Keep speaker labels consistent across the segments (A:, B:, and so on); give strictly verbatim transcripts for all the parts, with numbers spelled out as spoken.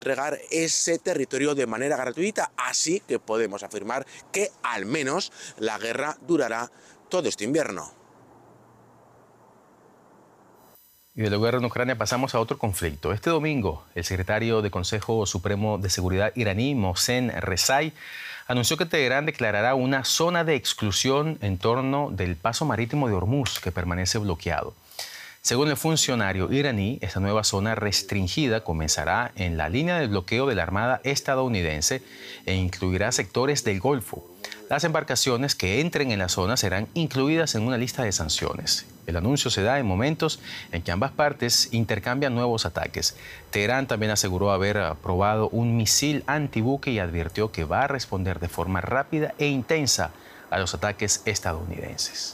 A: entregar ese territorio de manera gratuita, así que podemos afirmar que al menos la guerra durará todo este invierno.
B: Y de la guerra en Ucrania pasamos a otro conflicto. Este domingo, el secretario del Consejo Supremo de Seguridad iraní, Mohsen Rezai, anunció que Teherán declarará una zona de exclusión en torno del paso marítimo de Hormuz, que permanece bloqueado. Según el funcionario iraní, esta nueva zona restringida comenzará en la línea del bloqueo de la Armada estadounidense e incluirá sectores del Golfo. Las embarcaciones que entren en la zona serán incluidas en una lista de sanciones. El anuncio se da en momentos en que ambas partes intercambian nuevos ataques. Teherán también aseguró haber aprobado un misil antibuque y advirtió que va a responder de forma rápida e intensa a los ataques estadounidenses.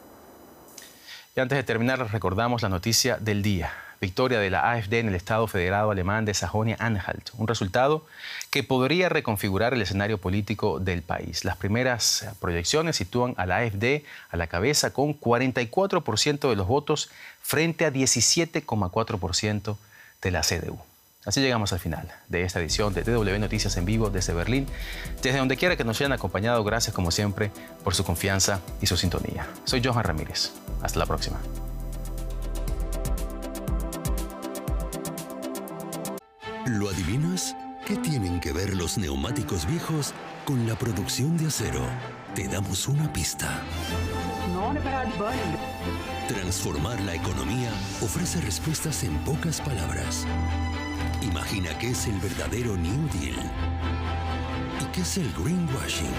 B: Y antes de terminar, les recordamos la noticia del día. Victoria de la AfD en el Estado Federado Alemán de Sajonia-Anhalt. Un resultado que podría reconfigurar el escenario político del país. Las primeras proyecciones sitúan a la AfD a la cabeza con cuarenta y cuatro por ciento de los votos frente a diecisiete coma cuatro por ciento de la C D U. Así llegamos al final de esta edición de D W Noticias en vivo desde Berlín. Desde donde quiera que nos hayan acompañado, gracias como siempre por su confianza y su sintonía. Soy Johan Ramírez. Hasta la próxima.
C: ¿Lo adivinas? ¿Qué tienen que ver los neumáticos viejos con la producción de acero? Te damos una pista. Transformar la economía ofrece respuestas en pocas palabras. Imagina qué es el verdadero New Deal y qué es el greenwashing.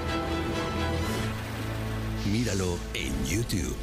C: Míralo en YouTube.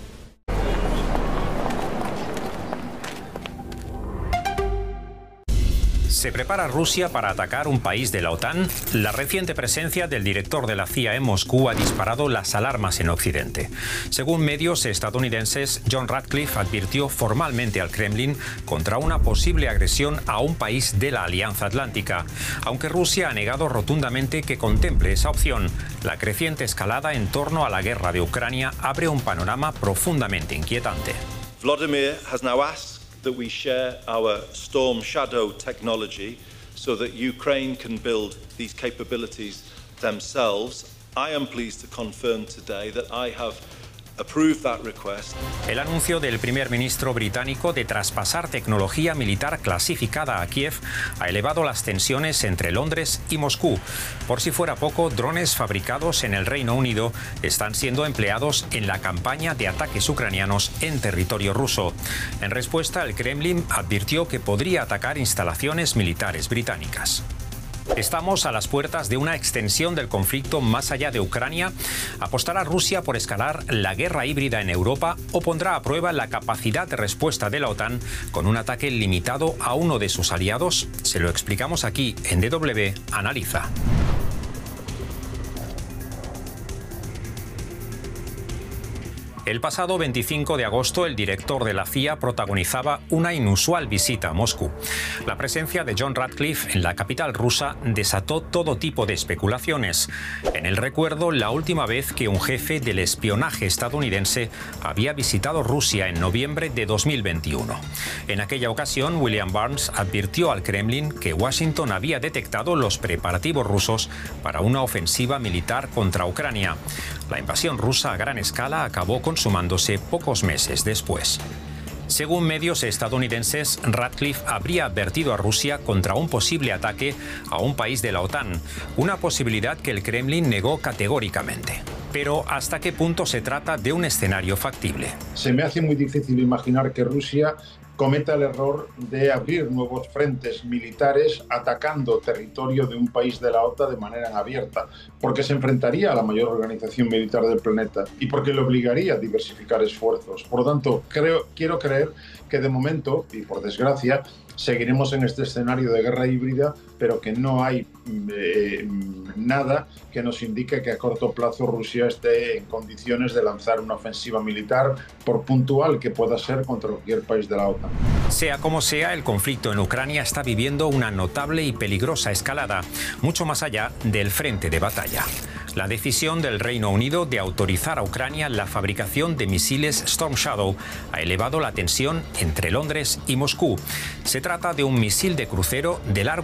D: ¿Se prepara Rusia para atacar un país de la OTAN? La reciente presencia del director de la C I A en Moscú ha disparado las alarmas en Occidente. Según medios estadounidenses, John Ratcliffe advirtió formalmente al Kremlin contra una posible agresión a un país de la Alianza Atlántica, aunque Rusia ha negado rotundamente que contemple esa opción. La creciente escalada en torno a la guerra de Ucrania abre un panorama profundamente inquietante.
E: Vladimir has now asked that we share our Storm Shadow technology so that Ukraine can build these capabilities themselves. I am pleased to confirm today that I have approved that request.
D: El anuncio del primer ministro británico de traspasar tecnología militar clasificada a Kiev ha elevado las tensiones entre Londres y Moscú. Por si fuera poco, drones fabricados en el Reino Unido están siendo empleados en la campaña de ataques ucranianos en territorio ruso. En respuesta, el Kremlin advirtió que podría atacar instalaciones militares británicas. Estamos a las puertas de una extensión del conflicto más allá de Ucrania. ¿Apostará Rusia por escalar la guerra híbrida en Europa o pondrá a prueba la capacidad de respuesta de la OTAN con un ataque limitado a uno de sus aliados? Se lo explicamos aquí en D W Analiza. El pasado veinticinco de agosto, el director de la C I A protagonizaba una inusual visita a Moscú. La presencia de John Ratcliffe en la capital rusa desató todo tipo de especulaciones. En el recuerdo, la última vez que un jefe del espionaje estadounidense había visitado Rusia en noviembre de dos mil veintiuno. En aquella ocasión, William Burns advirtió al Kremlin que Washington había detectado los preparativos rusos para una ofensiva militar contra Ucrania. La invasión rusa a gran escala acabó consumándose pocos meses después. Según medios estadounidenses, Ratcliffe habría advertido a Rusia contra un posible ataque a un país de la OTAN, una posibilidad que el Kremlin negó categóricamente. Pero ¿hasta qué punto se trata de un escenario factible?
F: Se me hace muy difícil imaginar que Rusia cometa el error de abrir nuevos frentes militares atacando territorio de un país de la OTAN de manera abierta, porque se enfrentaría a la mayor organización militar del planeta y porque le obligaría a diversificar esfuerzos. Por lo tanto, creo, quiero creer que de momento, y por desgracia, seguiremos en este escenario de guerra híbrida, pero que no hay eh, nada que nos indique que a corto plazo Rusia esté en condiciones de lanzar una ofensiva militar, por puntual que pueda ser, contra cualquier país de la OTAN.
D: Sea como sea, el conflicto en Ucrania está viviendo una notable y peligrosa escalada, mucho más allá del frente de batalla. La decisión del Reino Unido de autorizar a Ucrania la fabricación de misiles Storm Shadow ha elevado la tensión entre Londres y Moscú. Se trata de un misil de crucero de largo